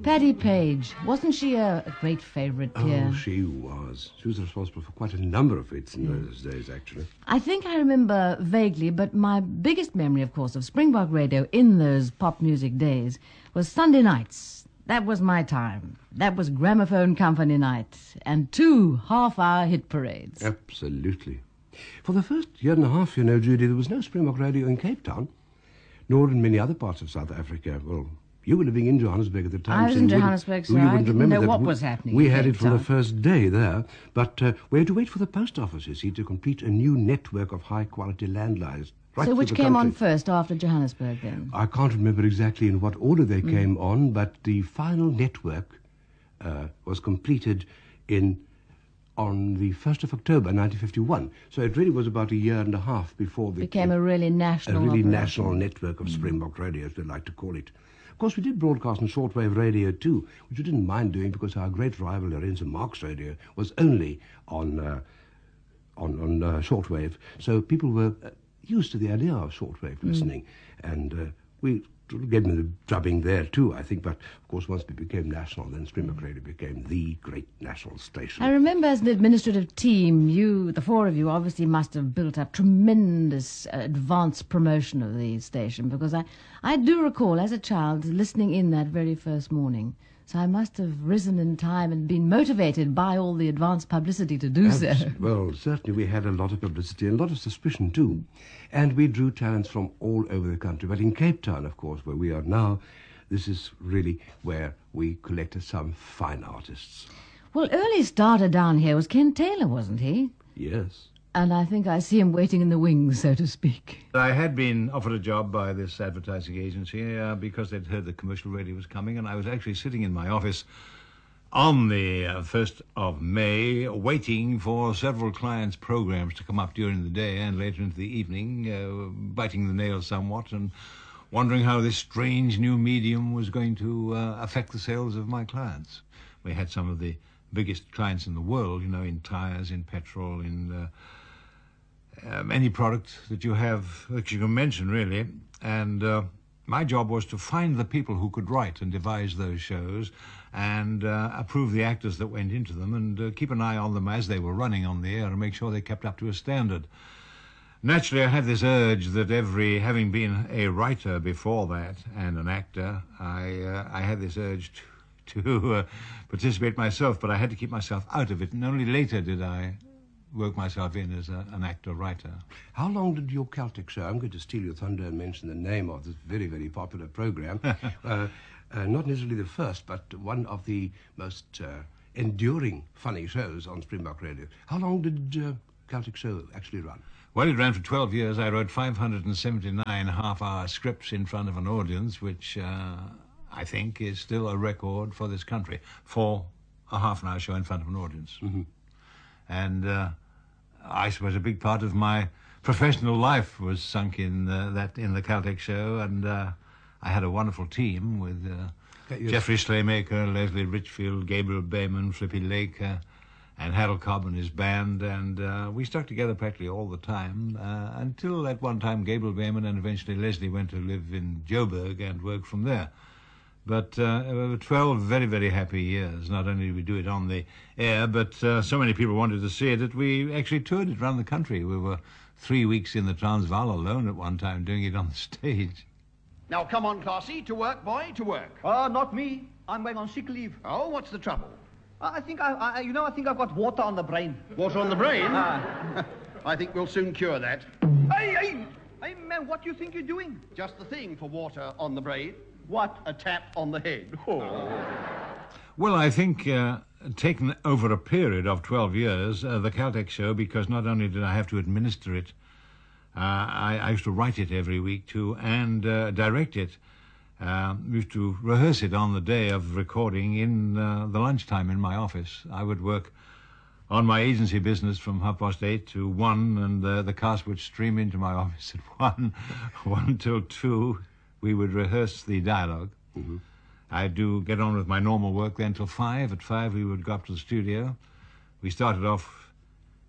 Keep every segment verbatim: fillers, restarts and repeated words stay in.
Patty Page, wasn't she a, a great favourite here? Oh, she was. She was responsible for quite a number of hits in mm. those days, actually. I think I remember vaguely, but my biggest memory, of course, of Springbok Radio in those pop music days was Sunday nights. That was my time. That was gramophone company night and two half-hour hit parades. Absolutely. For the first year and a half, you know, Judy, there was no Springbok Radio in Cape Town, nor in many other parts of South Africa. Well, you were living in Johannesburg at the time. I was so in Johannesburg, sir. I didn't know what we, was happening. We had it from the first day there, but uh, we had to wait for the post office, you see, to complete a new network of high-quality landlines. Right so which came country. on first after Johannesburg, then? I can't remember exactly in what order they mm. came on, but the final network uh, was completed in on the first of October, nineteen fifty-one. So it really was about a year and a half before the... Became a really national... A really operation. national network of mm. Springbok Radio, as we like to call it. Of course, we did broadcast on shortwave radio too, which we didn't mind doing because our great rival, Lorenzo Marx Radio, was only on uh, on, on uh, shortwave. So people were uh, used to the idea of shortwave mm. listening, and uh, we gave them the drubbing there too, I think. But of course, once we became national, then Springbok Radio became the great national station. I remember as an administrative team, you, the four of you, obviously must have built up tremendous uh, advanced promotion of the station, because I, I do recall as a child listening in that very first morning. So I must have risen in time and been motivated by all the advanced publicity to do Abs- so. Well, certainly we had a lot of publicity and a lot of suspicion too. And we drew talents from all over the country. But in Cape Town, of course, where we are now, this is really where we collected some fine artists. Well, early starter down here was Ken Taylor, wasn't he? Yes. And I think I see him waiting in the wings, so to speak. I had been offered a job by this advertising agency uh, because they'd heard the commercial radio was coming, and I was actually sitting in my office on the uh, first of May waiting for several clients' programs to come up during the day and later into the evening, uh, biting the nails somewhat and wondering how this strange new medium was going to uh, affect the sales of my clients. We had some of the biggest clients in the world, you know, in tires, in petrol, in... Uh, Um, any product that you have, that you can mention, really. And uh, my job was to find the people who could write and devise those shows and uh, approve the actors that went into them and uh, keep an eye on them as they were running on the air and make sure they kept up to a standard. Naturally, I had this urge that every, having been a writer before that and an actor, I, uh, I had this urge to, to uh, participate myself, but I had to keep myself out of it, and only later did I work myself in as a, an actor-writer. How long did your Celtic show, I'm going to steal your thunder and mention the name of this very, very popular program, uh, uh, not necessarily the first, but one of the most uh, enduring funny shows on Springbok Radio. How long did uh, Celtic show actually run? Well, it ran for twelve years. I wrote five hundred seventy-nine half-hour scripts in front of an audience, which uh, I think is still a record for this country, for a half-an-hour show in front of an audience. Mm-hmm. And uh, I suppose a big part of my professional life was sunk in uh, that in the Celtic show, and uh, I had a wonderful team with uh, Jeffrey Slaymaker, Leslie Richfield, Gabriel Bayman, Flippy Lake, uh, and Harold Cobb and his band, and uh, we stuck together practically all the time uh, until at one time Gabriel Bayman and eventually Leslie went to live in Joburg and work from there. But uh, twelve very, very happy years. Not only did we do it on the air, but uh, so many people wanted to see it that we actually toured it around the country. We were three weeks in the Transvaal alone at one time doing it on the stage. Now, come on, Classy. To work, boy, to work. Uh, not me. I'm going on sick leave. Oh, what's the trouble? Uh, I think I, I, you know, I think I've got water on the brain. Water on the brain? Ah. I think we'll soon cure that. Hey, hey, hey, man, what do you think you're doing? Just the thing for water on the brain. What? A tap on the head. Oh. Well, I think uh, taken over a period of twelve years, uh, the Celtic show, because not only did I have to administer it, uh, I, I used to write it every week too, and uh, direct it. Uh, used to rehearse it on the day of recording in uh, the lunchtime in my office. I would work on my agency business from half past eight to one, and uh, the cast would stream into my office at one, one till two. We would rehearse the dialogue. Mm-hmm. I'd do get on with my normal work then till five. At five, we would go up to the studio. We started off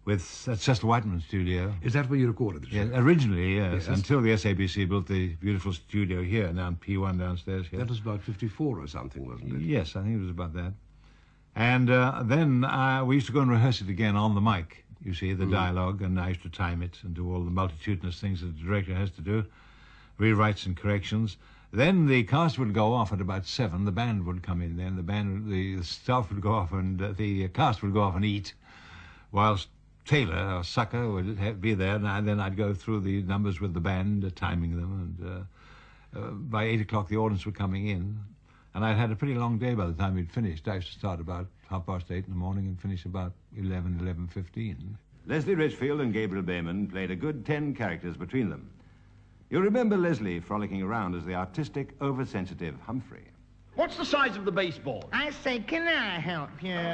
with at Cecil Whiteman's studio. Is that where you recorded the show? Yeah, originally, yes, Yes. until the S A B C built the beautiful studio here, now in P one downstairs here. That was about fifty-four or something, wasn't it? Yes, I think it was about that. And uh, then uh, we used to go and rehearse it again on the mic, you see, the dialogue, and I used to time it and do all the multitudinous things that the director has to do, rewrites and corrections. Then the cast would go off at about seven, the band would come in then, the band, the, the staff would go off and uh, the cast would go off and eat, whilst Taylor, or Sucker, would have, be there, and I, then I'd go through the numbers with the band, uh, timing them, and uh, uh, by eight o'clock the audience were coming in. And I'd had a pretty long day by the time we'd finished. I used to start about half past eight in the morning and finish about eleven, eleven fifteen. Leslie Richfield and Gabriel Bayman played a good ten characters between them. You'll remember Leslie frolicking around as the artistic, oversensitive Humphrey. What's the size of the baseball? I say, can I help you?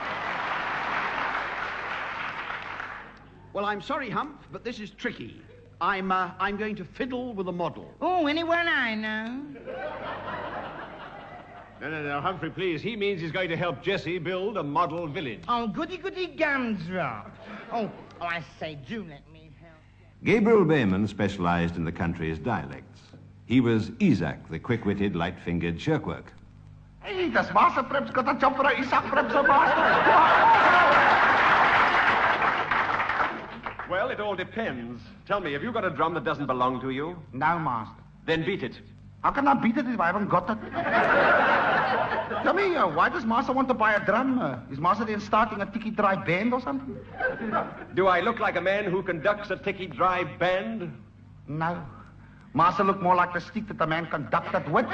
Well, I'm sorry, Hump, but this is tricky. I'm, uh, I'm going to fiddle with a model. Oh, anyone I know? No, no, no, Humphrey, please. He means he's going to help Jesse build a model village. Oh, goody goody gumdrop. Oh, oh, I say, do let me help you. Gabriel Bayman specialized in the country's dialects. He was Isaac, the quick-witted, light-fingered shirkwork. Hey, das Master Preps got a job for Isaac Preps a master. Well, it all depends. Tell me, have you got a drum that doesn't belong to you? No, Master. Then beat it. How can I beat it if I haven't got it? Tell me, uh, why does Master want to buy a drum? Uh, is Master then starting a tiki drive band or something? Do I look like a man who conducts a tiki drive band? No. Master look more like the stick that the man conducted with.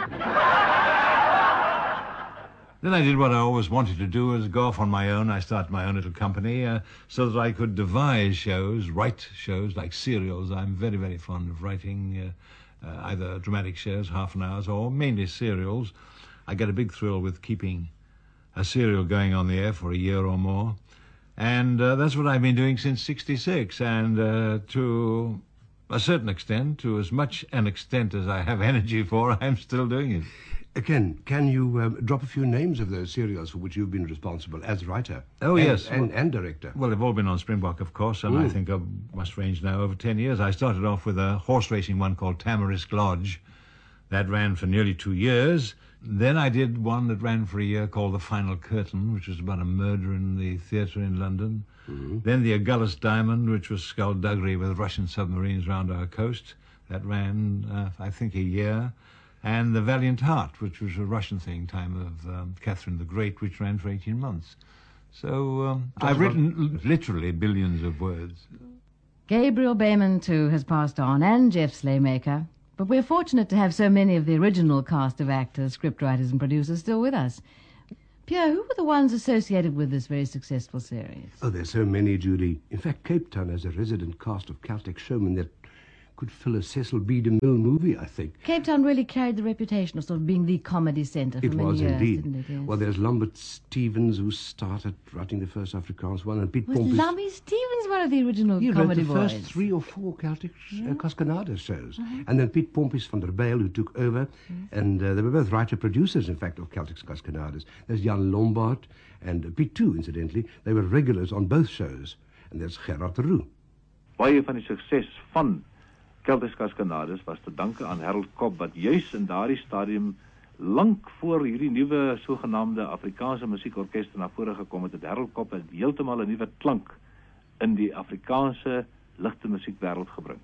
Then I did what I always wanted to do, was go off on my own. I started my own little company uh, so that I could devise shows, write shows like serials. I'm very, very fond of writing uh, uh, either dramatic shows, half an hours, or mainly serials. I get a big thrill with keeping a serial going on the air for a year or more. And uh, that's what I've been doing since sixty-six. And uh, to a certain extent, to as much an extent as I have energy for, I'm still doing it. Again, can you um, drop a few names of those serials for which you've been responsible as writer? Oh, and, yes. And, and director. Well, they've all been on Springbok, of course, and I think I must range now over ten years. I started off with a horse racing one called Tamarisk Lodge. That ran for nearly two years. Then I did one that ran for a year called The Final Curtain, which was about a murder in the theatre in London. Mm-hmm. Then The Agulhas Diamond, which was skullduggery with Russian submarines round our coast. That ran, uh, I think, a year. And The Valiant Heart, which was a Russian thing, time of um, Catherine the Great, which ran for eighteen months. So um, I've written literally billions of words. Gabriel Bayman, too, has passed on, and Jeff Slaymaker. But we're fortunate to have so many of the original cast of actors, scriptwriters and producers still with us. Pierre, who were the ones associated with this very successful series? Oh, there's so many, Judy. In fact, Cape Town has a resident cast of Celtic showmen that could fill a Cecil B. DeMille movie, I think. Cape Town really carried the reputation of sort of being the comedy centre for It many was years, indeed. didn't it? Yes. Well, there's Lambert Stevens, who started writing the first Afrikaans one, and Piet Was Pompey. Lummy Stevens one of the original He wrote comedy the boys? first three or four Celtic uh, Cascanadas shows. And then Piet Pompis van der Bijl, who took over. And uh, they were both writer-producers, in fact, of Celtic Cascanadas. There's Jan Lombard and uh, Piet too, incidentally. They were regulars on both shows. And there's Gerard de Roux. Baie van die sukses van Celtic Cascades was te danke aan Harold Cobb, wat juis in daardie stadium lank voor hierdie nuwe sogenaamde Afrikaanse musiekorkeste na vore gekom het, het Harold Cobb het heeltemal 'n nuwe klank in die Afrikaanse ligte musiekwêreld gebring.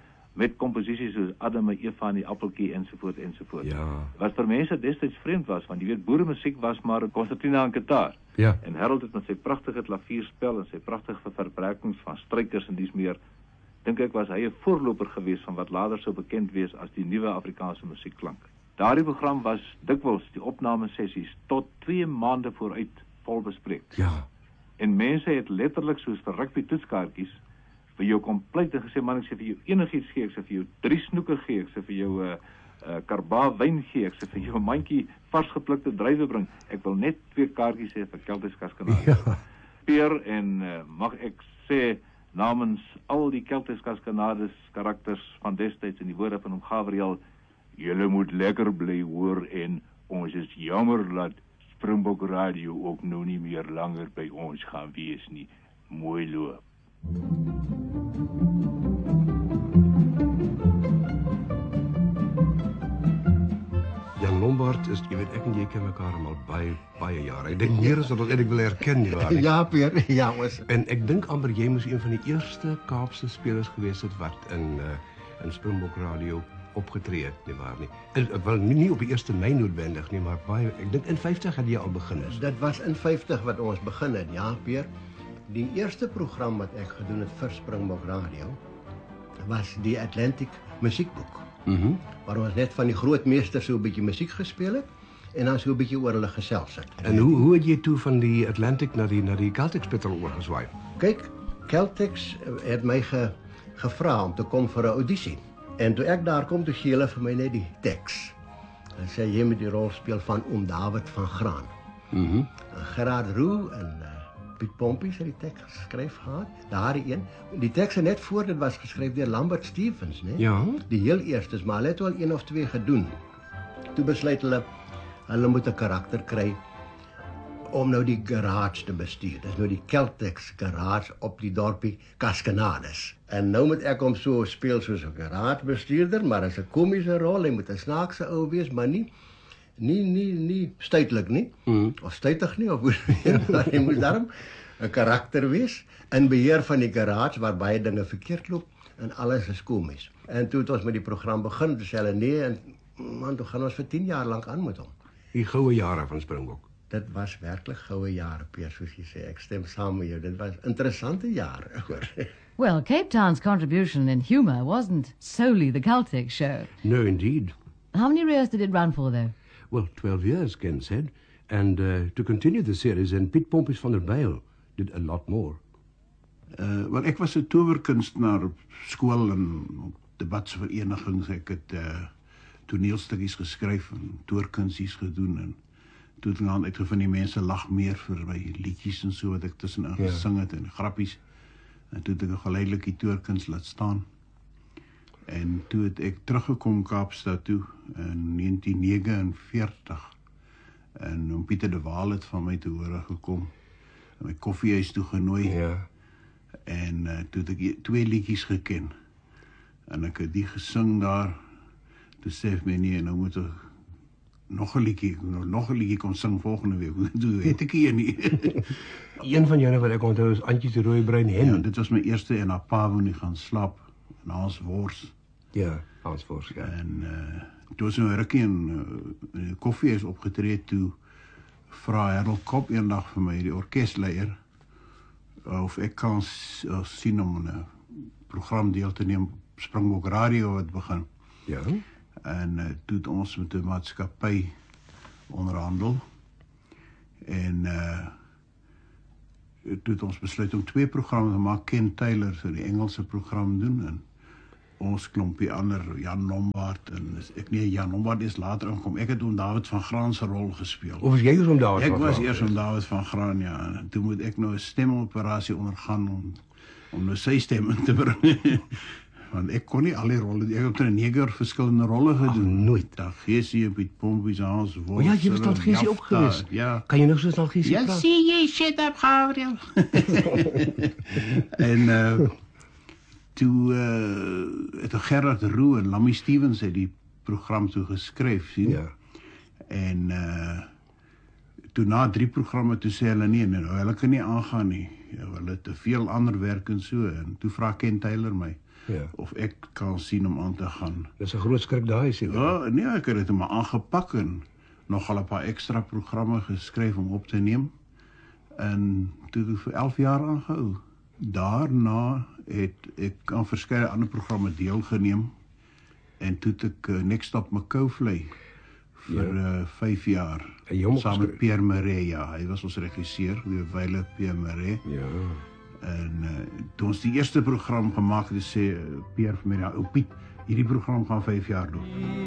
Met komposisies soos Adam en Eva en die Appeltjie ensovoort ensovoort. Ja. Wat vir mense destyds vreemd was, want jy weet boeremusiek was maar konsertina en gitaar. Ja. En Harold het met sy pragtige klavierspel en sy pragtige verbrekings van strykers en dies meer, dink ek was hy 'n voorloper geweest van wat later sou bekend wees as die nuwe Afrikaanse musiekklank. Daardie program was dikwels die opnamesessies tot twee maande vooruit vol bespreek. Ja. En mense het letterlik soos vir rugby toetskaartjies vir jou kompleet en gesê, man, ek sê vir jou enigiets gee, ek sê vir jou drie snoeke gee, ek sê vir jou 'n uh, uh, karba wyn gee, ek sê vir jou 'n mandjie vars geplukte druiwe bring. Ek wil net twee kaartjies hê vir Celtic Cascades. Ja. Peer en uh, mag ek sê namens al die Celtic Cascades karakters van destyds in die woorde van hom Gabriel, julle moet lekker bly hoor en ons is jammer dat Springbok Radio ook nou nie meer langer by ons gaan wees nie. Mooi loop. Jan Lombard is, jy weet, ek en jy ken mekaar al baie, baie jare. Ek dink meer as wat ons eintlik wil herken, nie waar nie? Ja, Peer, ja, ons. En ek dink amper jy moes een van die eerste Kaapse spelers gewees het wat in, uh, in Springbok Radio opgetree het, nie waar nie? En, wel, nie, nie op die eerste Mei noodwendig nie, maar baie, ek dink in vyftig het jy al begin is. Dit was in vyftig wat ons begin het, ja, Peer. Die eerste program wat ek gedoen het vir Springbok Radio was die Atlantic musiekboek. Mhm. Waar ons net van die groot meesters so 'n bietjie musiek gespeel het en dan so 'n bietjie oor hulle gesels het. En hoe hoe het jy toe van die Atlantic na die na die Celtic Spital oorgeswaai? Kyk, Celtics het my ge, gevra om te kom vir 'n audisie. En toe ek daar kom, toe gee hulle vir my net die teks. Hulle sê jy moet die rol speel van oom David van Graan. Mhm. Gerard Roux en uh, Piet Pompies het die teks geskryf gehad. Daardie een. Die teks het net voor dit was geskryf deur Lambert Stevens, né? Ja. Die heel eerstes, maar hulle het al een of twee gedoen. Toe besluit hulle hulle moet 'n karakter kry om nou die garage te bestuur. Dis nou die Celtics garage op die dorpie Kaskenades. En nou moet ek hom so speel soos 'n garagebestuurder, maar as 'n komiese rol, hy moet 'n snaakse ou wees, maar nie nie nie nie stuitlik nie. Mm. Of stuitig nie of hoe maar hy moet daarom 'n karakter wees in beheer van die garage waar baie dinge verkeerd loop en alles is komies. En toe het ons met die program begin, toe sê hulle nee en man, toe gaan ons vir tien jaar lank aan met hom. Die goue jare van Springbok. Dit was werklik goue jare, Peer, soos jy sê. Ek stem saam met jou. Dit was interessante jare, hoor. Well, Cape Town's contribution in humour wasn't solely the Celtic show. No, indeed. How many years did it run for, though? Well, twelve years, Ken said. And uh, to continue the series, and Piet Pompies van der Bijl did a lot more. Uh, wel, ek was 'n towerkunstenaar op skool en op debatsverenigings. Ek het uh, toneelstukkies geskryf en toorkunsies gedoen en toe het ek aan uitgevind die mense lag meer vir my liedjies en so wat ek tussenin Ja. gesing het en grappies. En toe het ek geleidelik die toorkuns laat staan. En toe het ek teruggekom Kaapstad toe in negentien negenenveertig. En oom Pieter de Waal het van my te hore gekom. En my koffiehuis toe genooi. Ja. En uh, toe het ek twee liedjies geken. En ek het die gesing daar. Toe sê hy my nee, nou moet ek nog 'n liedjie, nog 'n liedjie kom sing volgende week. Toe weet ek hier nie. Een van julle wat ek onthou is Antjie se rooi bruin hen. Ja, dit was my eerste en haar pa wou nie gaan slaap. En Hans Wors. Ja, Hans Wors, ja. En uh, toe was nou 'n rukkie in, uh, in die koffiehuis opgetree toe vra Harold Kop eendag vir my, die orkesleier, of ek kan uh, sien om 'n program deel te neem op Springbok Radio wat begin. Ja. En uh, toe het ons met 'n maatskappy onderhandel. En uh, toe het ons besluit om twee programme te maak. Ken Taylor sou die Engelse program doen en ons klompie ander, Jan Lombard en ek nee, Jan Lombard is later aangekom. Ek het oom David van Graan se rol gespeel. Of was jy oom David ek van was Graan? eers oom David van Graan, ja. En toe moet ek nou 'n stemoperasie ondergaan om om nou sy stem in te bring. Want ek kon nie al die rolle, ek het in 'n neger verskillende rolle gedoen. Ach, nooit. Daar Geesie, Piet Pompies, Hans Wors. O ja, jy was tot Geesie ook gewees. Ja. Kan jy nog so snel Geesie Ja, praat? sê jy, shut up, Gabriel. en uh, toe uh, het Gerard Roux en Lammy Stevens het die program toe geskryf, sien? Ja. En uh, toe na drie programme toe sê hulle nee, nee, nou, hulle kan nie aangaan nie. Ja, hulle het te veel ander werk en so. En toe vra Ken Taylor my Ja. of ek kan sien om aan te gaan. Dis 'n groot skrik daai seker. Ja, nee, ek het dit maar aangepak en nogal 'n paar ekstra programme geskryf om op te neem. En toe het ek vir elf jaar aangehou. Daarna het ek aan verskeie ander programme deelgeneem. En toe het ek uh, Next Stop McCoufley vir ja. uh, vyf jaar. Saam met Pierre Marais, ja. Hy was ons regisseur, die wyle Pierre Marais. Ja. En uh, toe ons die eerste program gemaak het, sê uh, Pierre vir my, ja, ou Piet, hierdie program gaan vyf jaar doen.